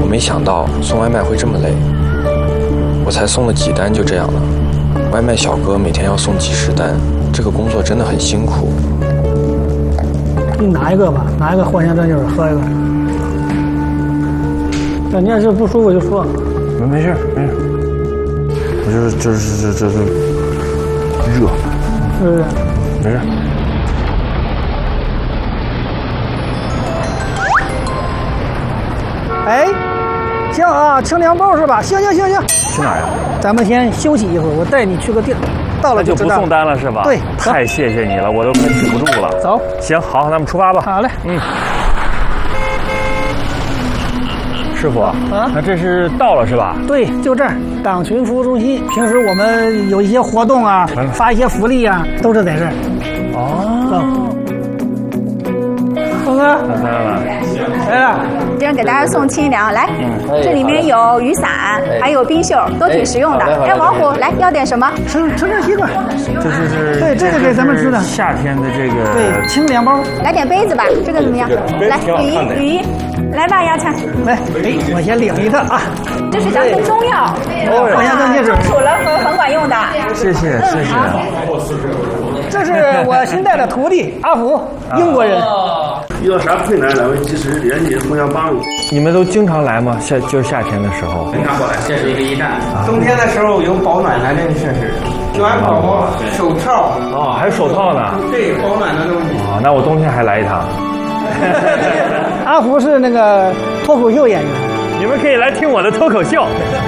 没想到送外卖会这么累，我才送了几单就这样了。外卖小哥每天要送几十单，这个工作真的很辛苦。 你拿一个吧，拿一个藿香正劲儿喝一个。那你要是不舒服就说。 没事没事，我就是这热， 是不是？ 没事。 哎，行啊，清凉包是吧？行。 去哪儿呀？ 咱们先休息一会儿，我带你去个地儿，到了就不送单了是吧？ 对， 太谢谢你了，我都快止不住了。 走， 行，好，那我们出发吧。 好嘞。 师傅啊，那这是到了是吧？ 对，就这儿，党群服务中心。平时我们有一些活动啊，发一些福利啊，都是在这儿。 哦， 峰哥，来了。 这样给大家送清凉，来，这里面有雨伞，还有冰袖，都挺实用的。哎，王虎，来要点什么？ 吃点西瓜。 这就是对，这个给咱们吃的夏天的这个对清凉包。 来点杯子吧，这个怎么样？来，雨衣，来吧，亚灿。 来，我先领一个啊。 这是咱们的中药， 藿香正劲水， 中暑了很管用的。 谢谢。 这是我新带的徒弟阿福，英国人。 遇到啥困难，咱们及时联系，互相帮助。 你们都经常来吗？就是夏天的时候。 经常过来，这是一个驿站。冬天的时候有保暖的这个设施，暖宝宝、手套。 哦，还有手套呢。 对，保暖的东西。 啊，那我冬天还来一趟。 阿福是那个脱口秀演员， 你们可以来听我的脱口秀。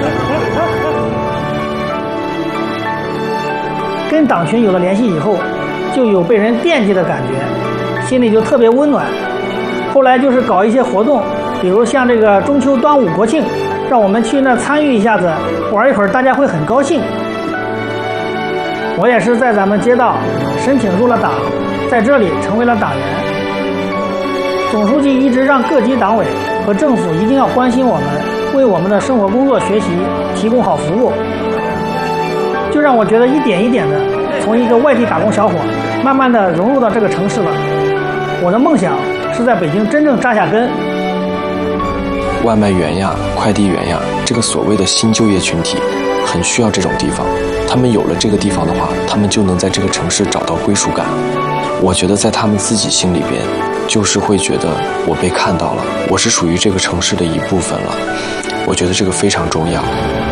跟党群有了联系以后，就有被人惦记的感觉，心里就特别温暖。后来就是搞一些活动，比如像这个中秋、端午、国庆，让我们去那参与一下子，玩一会儿，大家会很高兴。我也是在咱们街道申请入了党，在这里成为了党员。总书记一直让各级党委和政府一定要关心我们，为我们的生活、工作、学习提供好服务。就让我觉得一点一点的，从一个外地打工小伙，慢慢的融入到这个城市了。我的梦想是在北京真正扎下根。 外卖员呀，快递员呀，这个所谓的新就业群体，很需要这种地方。他们有了这个地方的话，他们就能在这个城市找到归属感。我觉得在他们自己心里边，就是会觉得我被看到了，我是属于这个城市的一部分了。我觉得这个非常重要。